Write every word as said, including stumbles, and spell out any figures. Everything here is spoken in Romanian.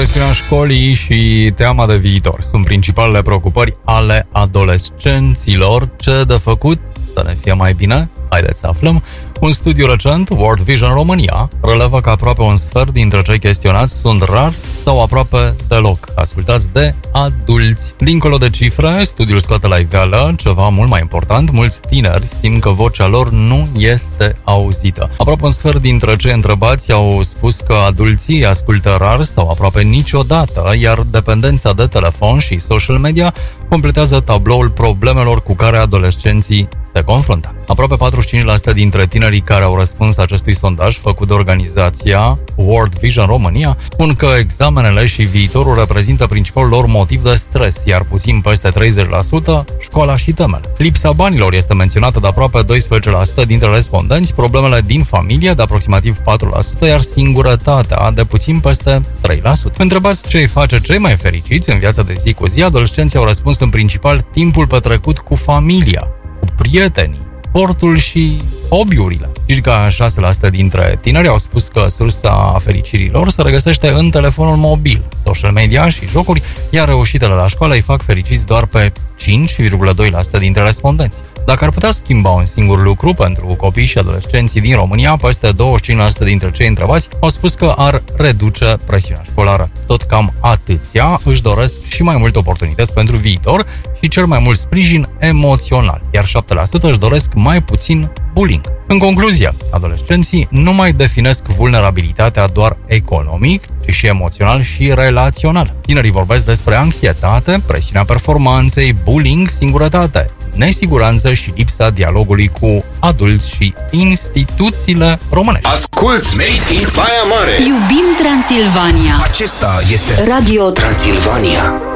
presiunea școlii și teama de viitor sunt principalele preocupări ale adolescenților. Ce de făcut să ne fie mai bine? Haideți să aflăm. Un studiu recent, World Vision România, relevă că aproape un sfert dintre cei chestionați sunt rar sau aproape deloc ascultați de adulți. Dincolo de cifre, studiul scoate la iveală ceva mult mai important: mulți tineri simt că vocea lor nu este auzită. Aproape un sfert dintre cei întrebați au spus că adulții ascultă rar sau aproape niciodată, iar dependența de telefon și social media completează tabloul problemelor cu care adolescenții se confruntă. Aproape patruzeci și cinci la sută dintre tinerii care au răspuns acestui sondaj făcut de organizația World Vision România spun că examenele și viitorul reprezintă principalul lor motiv de stres, iar puțin peste treizeci la sută școala și temele. Lipsa banilor este menționată de aproape doisprezece la sută dintre respondenți, problemele din familie de aproximativ patru la sută, iar singurătatea de puțin peste trei la sută. Întrebați ce îi face cei mai fericiți în viața de zi cu zi, adolescenții au răspuns în principal timpul petrecut cu familia, cu prietenii, sportul și hobby-urile. Circa șase la sută dintre tineri au spus că sursa fericirii lor se regăsește în telefonul mobil, social media și jocuri, iar reușitele la școală îi fac fericiți doar pe cinci virgulă doi la sută dintre respondenți. Dacă ar putea schimba un singur lucru pentru copii și adolescenții din România, peste douăzeci și cinci la sută dintre cei întrebați au spus că ar reduce presiunea școlară. Tot cam atâția își doresc și mai multe oportunități pentru viitor și cel mai mult sprijin emoțional, iar șapte la sută își doresc mai puțin bullying. În concluzie, adolescenții nu mai definesc vulnerabilitatea doar economic, ci și emoțional și relațional. Tinerii vorbesc despre anxietate, presiunea performanței, bullying, singurătate, nesiguranță și lipsa dialogului cu adulți și instituțiile românești. Asculți Made in Baia Mare! Iubim Transilvania! Acesta este Radio Transilvania.